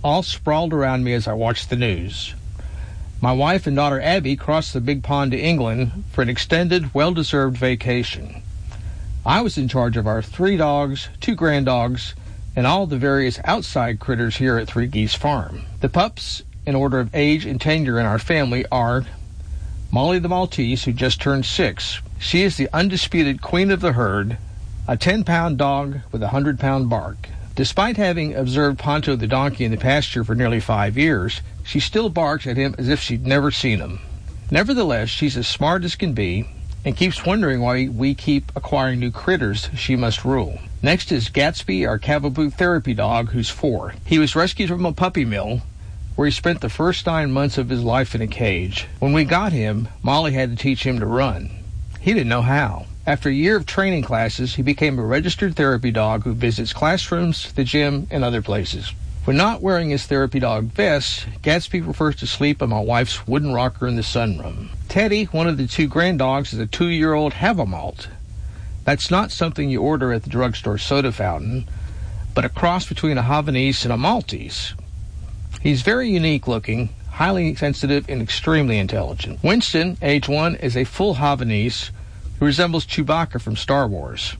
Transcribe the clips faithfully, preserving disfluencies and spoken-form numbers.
all sprawled around me as I watched the news. My wife and daughter Abby crossed the big pond to England for an extended, well-deserved vacation. I was in charge of our three dogs, two grand dogs, and all the various outside critters here at Three Geese Farm. The pups, in order of age and tenure in our family, are Molly the Maltese, who just turned six. She is the undisputed queen of the herd, a ten-pound dog with a hundred-pound bark. Despite having observed Ponto the donkey in the pasture for nearly five years, she still barks at him as if she'd never seen him. Nevertheless, she's as smart as can be and keeps wondering why we keep acquiring new critters she must rule. Next is Gatsby, our Cavapoo therapy dog, who's four. He was rescued from a puppy mill, where he spent the first nine months of his life in a cage. When we got him, Molly had to teach him to run. He didn't know how. After a year of training classes, he became a registered therapy dog who visits classrooms, the gym, and other places. When not wearing his therapy dog vest, Gatsby prefers to sleep on my wife's wooden rocker in the sunroom. Teddy, one of the two grand dogs, is a two-year-old Havamalt. That's not something you order at the drugstore soda fountain, but a cross between a Havanese and a Maltese. He's very unique looking, highly sensitive, and extremely intelligent. Winston, age one, is a full Havanese who resembles Chewbacca from Star Wars.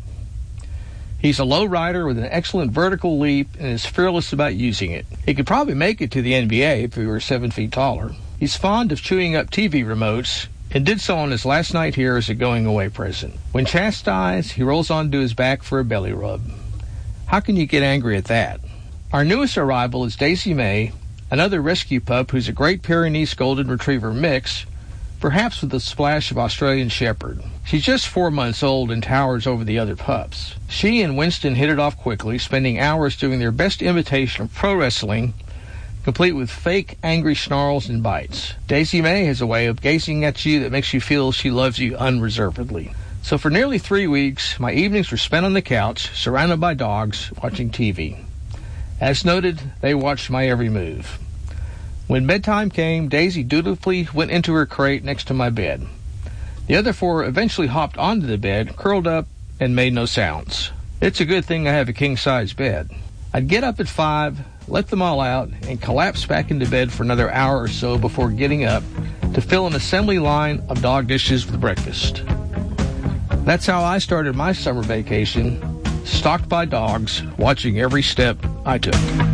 He's a low rider with an excellent vertical leap and is fearless about using it. He could probably make it to the N B A if he were seven feet taller. He's fond of chewing up T V remotes and did so on his last night here as a going-away present. When chastised, he rolls onto his back for a belly rub. How can you get angry at that? Our newest arrival is Daisy May, another rescue pup who's a Great Pyrenees Golden Retriever mix, perhaps with a splash of Australian Shepherd. She's just four months old and towers over the other pups. She and Winston hit it off quickly, spending hours doing their best imitation of pro wrestling, complete with fake angry snarls and bites. Daisy May has a way of gazing at you that makes you feel she loves you unreservedly. So for nearly three weeks, my evenings were spent on the couch, surrounded by dogs, watching T V. As noted, they watched my every move. When bedtime came, Daisy dutifully went into her crate next to my bed. The other four eventually hopped onto the bed, curled up, and made no sounds. It's a good thing I have a king-size bed. I'd get up at five, let them all out, and collapse back into bed for another hour or so before getting up to fill an assembly line of dog dishes with breakfast. That's how I started my summer vacation, stalked by dogs, watching every step I took.